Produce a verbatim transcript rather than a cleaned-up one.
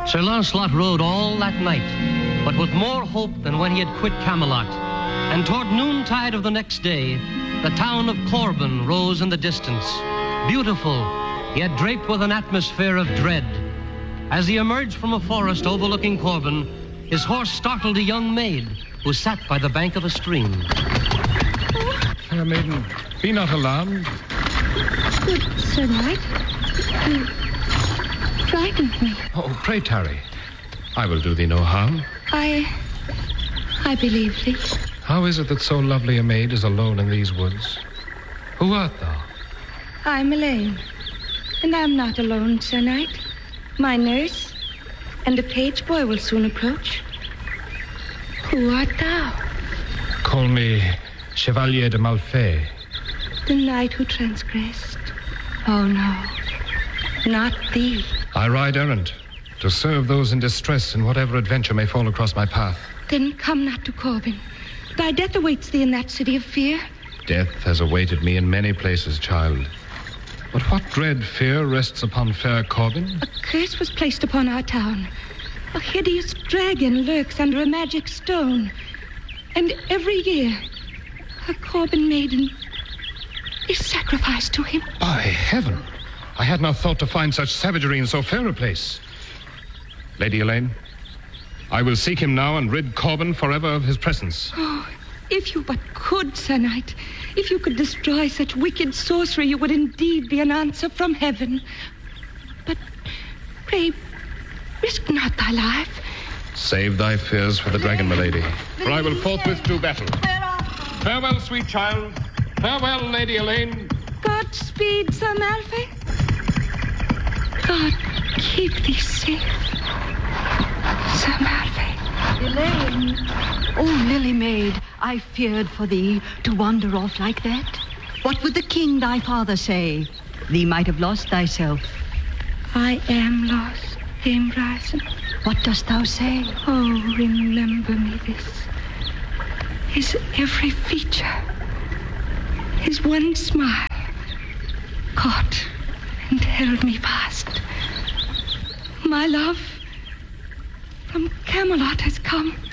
Sir Lancelot rode all that night, but with more hope than when he had quit Camelot. And toward noontide of the next day, the town of Corbin rose in the distance, beautiful, yet draped with an atmosphere of dread. As he emerged from a forest overlooking Corbin, his horse startled a young maid who sat by the bank of a stream. Fair maiden, be not alarmed. Good Sir Knight, you frightened me. Oh, pray tarry. I will do thee no harm. I... I believe thee. How is it that so lovely a maid is alone in these woods? Who art thou? I'm Elaine, and I'm not alone, Sir Knight. My nurse and a page boy will soon approach. Who art thou? Call me Chevalier de Malfay. The knight who transgressed. Oh, no, not thee. I ride errant to serve those in distress in whatever adventure may fall across my path. Then come not to Corbin. Thy death awaits thee in that city of fear. Death has awaited me in many places, child. But what dread fear rests upon fair Corbin? A curse was placed upon our town. A hideous dragon lurks under a magic stone. And every year, a Corbin maiden is sacrificed to him. By heaven, I had not thought to find such savagery in so fair a place. Lady Elaine, I will seek him now and rid Corbin forever of his presence. Oh, if you but could, Sir Knight. If you could destroy such wicked sorcery, you would indeed be an answer from heaven. But pray, risk not thy life. Save thy fears for the dragon, my lady, for I will forthwith do battle. Farewell, sweet child. Farewell, Lady Elaine. Godspeed, Sir Malfoy. God keep thee safe, Sir Malfoy. Elaine. Oh, Lily maid, I feared for thee to wander off like that. What would the king thy father say? Thee might have lost thyself. I am lost, Dame Bryson. What dost thou say? Oh, remember me this. His every feature, his one smile, caught and held me fast. My love from Camelot has come.